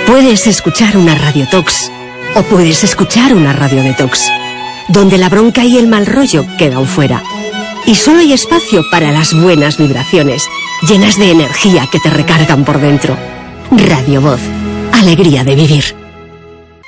Puedes escuchar una radiotox o puedes escuchar una radiodetox, donde la bronca y el mal rollo quedan fuera. Y solo hay espacio para las buenas vibraciones, llenas de energía que te recargan por dentro. Radio Voz, alegría de vivir.